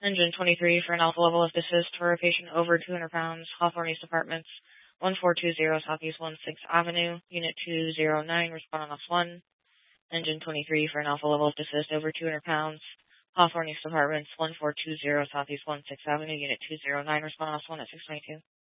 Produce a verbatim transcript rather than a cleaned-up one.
Engine twenty-three for an alpha level of assist for a patient over two hundred pounds, Hawthorne East Apartments, one four two zero Southeast sixteenth Avenue, Unit two zero nine, respond on us one. Engine twenty-three for an alpha level of assist over two hundred pounds, Hawthorne East Apartments, one four two zero Southeast sixteenth Avenue, Unit two zero nine, respond on us one at six twenty-two.